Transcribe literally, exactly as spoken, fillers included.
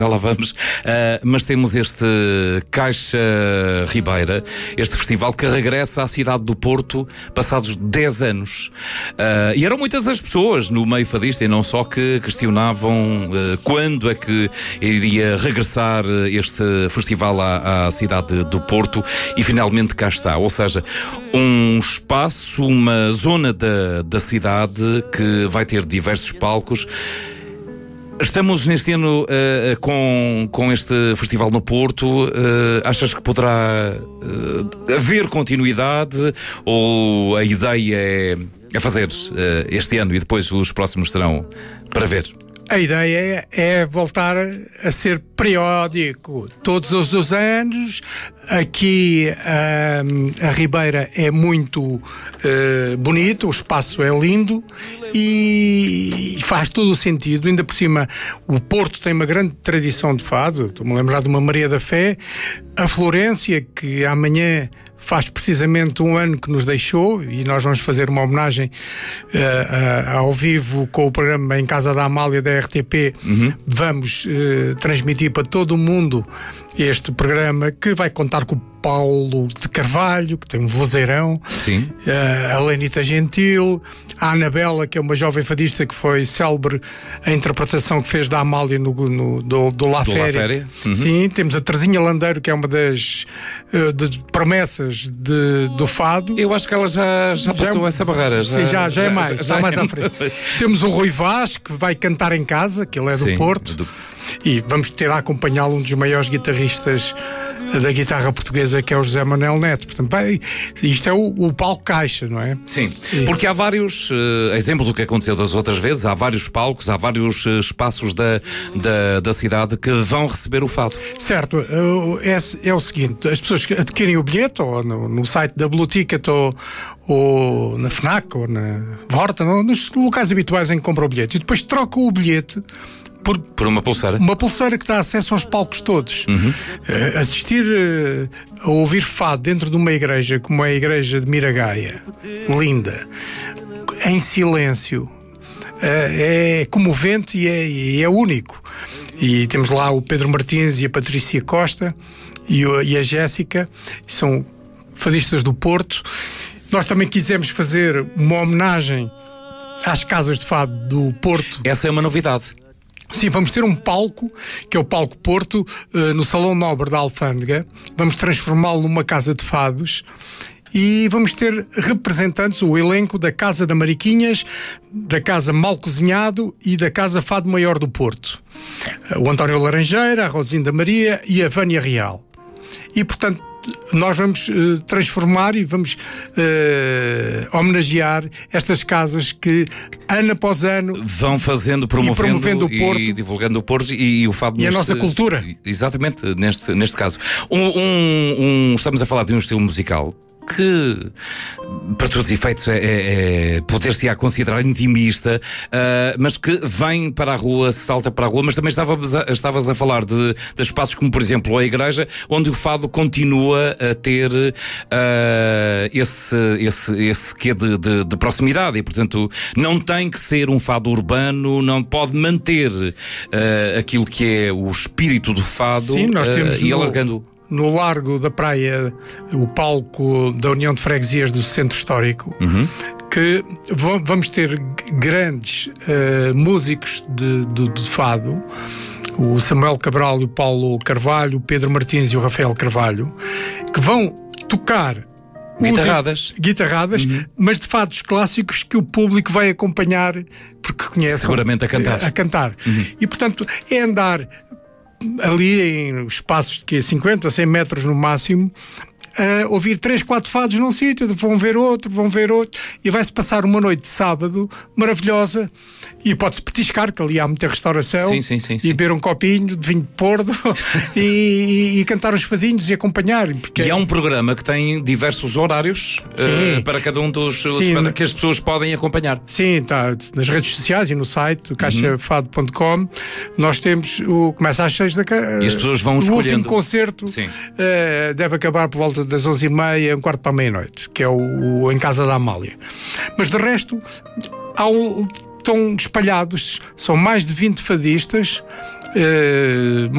Já lá vamos, uh, mas temos este Caixa Ribeira, este festival que regressa à cidade do Porto passados dez anos. Uh, e eram muitas as pessoas no meio fadista e não só que questionavam uh, quando é que iria regressar este festival à, à cidade do Porto, e finalmente cá está. Ou seja, um espaço, uma zona da, da cidade que vai ter diversos palcos. Estamos neste ano uh, com, com este festival no Porto. Uh, achas que poderá uh, haver continuidade, ou a ideia é, é fazer uh, este ano e depois os próximos serão para ver? A ideia é voltar a ser periódico, todos os, os anos. Aqui a, a Ribeira é muito uh, bonito, o espaço é lindo e, e faz todo o sentido. Ainda por cima, o Porto tem uma grande tradição de fado. Estou-me a lembrar de uma Maria da Fé, a Florência, que amanhã faz precisamente um ano que nos deixou, e nós vamos fazer uma homenagem uh, uh, ao vivo com o programa Em Casa da Amália da R T P. Uhum. Vamos uh, transmitir para todo o mundo este programa, que vai contar com o Paulo de Carvalho, que tem um vozeirão. Sim. Uh, a Lenita Gentil, a Anabela, que é uma jovem fadista que foi célebre a interpretação que fez da Amália no, no, do, do La do Féria. La Féria. Uhum. Sim, temos a Terezinha Landeiro, que é uma das uh, de promessas de, do fado. Eu acho que ela já, já passou já, essa barreira. Já, sim, já, já, já é mais, já, já é mais à frente. Temos o Rui Vaz, que vai cantar em casa, que ele é do sim, Porto. Do... E vamos ter a acompanhá-lo um dos maiores guitarristas da guitarra portuguesa, que é o José Manuel Neto. Portanto, bem, isto é o, o palco Caixa, não é? Sim, e... porque há vários, uh, exemplo do que aconteceu das outras vezes, há vários palcos, há vários uh, espaços da, da, da cidade que vão receber o fado. Certo, uh, é, é o seguinte, as pessoas que adquirem o bilhete, ou no, no site da Blue Ticket, ou, ou na FNAC, ou na Vorta, ou nos locais habituais em que compram o bilhete, e depois trocam o bilhete Por, por uma pulseira. Uma pulseira que dá acesso aos palcos todos. Uhum. Uh, assistir uh, a ouvir fado dentro de uma igreja como é a igreja de Miragaia, linda, em silêncio, uh, é comovente e é, e é único. E temos lá o Pedro Martins e a Patrícia Costa e, o, e a Jéssica, são fadistas do Porto. Nós também quisemos fazer uma homenagem às casas de fado do Porto. Essa é uma novidade. Sim, vamos ter um palco, que é o Palco Porto, uh, no Salão Nobre da Alfândega. Vamos transformá-lo numa casa de fados e vamos ter representantes, o elenco da Casa da Mariquinhas, da Casa Mal Cozinhado e da Casa Fado Maior do Porto. Uh, o António Laranjeira, a Rosinda Maria e a Vânia Real. E, portanto, nós vamos uh, transformar e vamos uh, homenagear estas casas que, ano após ano, vão fazendo, promovendo, e promovendo o Porto, e divulgando o Porto e, e o fado. E neste, a nossa cultura. Exatamente, neste, neste caso. Um, um, um, estamos a falar de um estilo musical que, para todos os efeitos, é, é, é poder-se-á considerar intimista, uh, mas que vem para a rua, salta para a rua. Mas também estavas a, estavas a falar de, de espaços como, por exemplo, a igreja, onde o fado continua a ter uh, esse, esse, esse quê de, de, de proximidade, e, portanto, não tem que ser um fado urbano, não pode manter uh, aquilo que é o espírito do fado. Sim, nós temos uh, e alargando. No Largo da Praia, o palco da União de Freguesias do Centro Histórico, uhum. que vamos ter grandes uh, músicos de, de, de fado, o Samuel Cabral e o Paulo Carvalho, o Pedro Martins e o Rafael Carvalho, que vão tocar guitarradas, guitarradas uhum. mas de fados clássicos que o público vai acompanhar, porque conhece seguramente a cantar, a cantar. Uhum. E, portanto, é andar ali em espaços de cinquenta, cem metros no máximo, a ouvir três, quatro fados num sítio, vão ver outro, vão ver outro, e vai-se passar uma noite de sábado maravilhosa, e pode-se petiscar, que ali há muita restauração, sim, sim, sim, sim. e beber um copinho de vinho de pordo e, e, e cantar os fadinhos e acompanhar. Porque... E há um programa que tem diversos horários uh, para cada um dos sim, que as pessoas podem acompanhar. Sim, está nas redes sociais e no site, caixa fado ponto com. Nós temos o começa às seis da uh, e as pessoas vão o escolhendo. O último concerto uh, deve acabar por volta das onze e meia, um quarto para a meia-noite, que é o, o Em Casa da Amália. Mas de resto, há um, estão espalhados, são mais de vinte fadistas, eh,